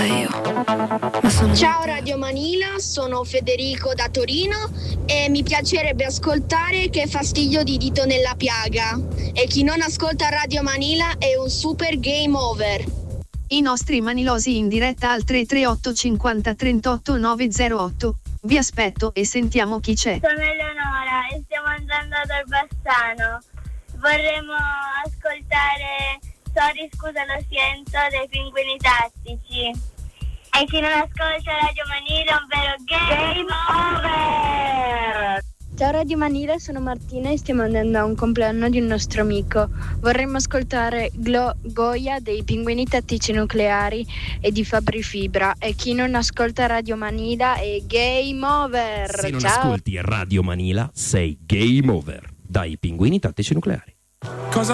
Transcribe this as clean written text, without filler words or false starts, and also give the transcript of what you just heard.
Ciao Radio Manila, sono Federico da Torino e mi piacerebbe ascoltare Che fastidio di Dito nella piaga. E chi non ascolta Radio Manila è un super game over. I nostri manilosi in diretta al 338 50 38 908. Vi aspetto e sentiamo chi c'è. Sono Eleonora e stiamo andando ad Orbassano. Vorremmo ascoltare Sorry scusa lo siento dei Pinguini Tattici. E chi non ascolta Radio Manila è un vero game over! Ciao Radio Manila, sono Martina e stiamo andando a un compleanno di un nostro amico. Vorremmo ascoltare Goya dei Pinguini Tattici Nucleari e di Fabri Fibra. E chi non ascolta Radio Manila è game over! Se non Ciao. ascolti Radio Manila sei game over dai Pinguini Tattici Nucleari. Cosa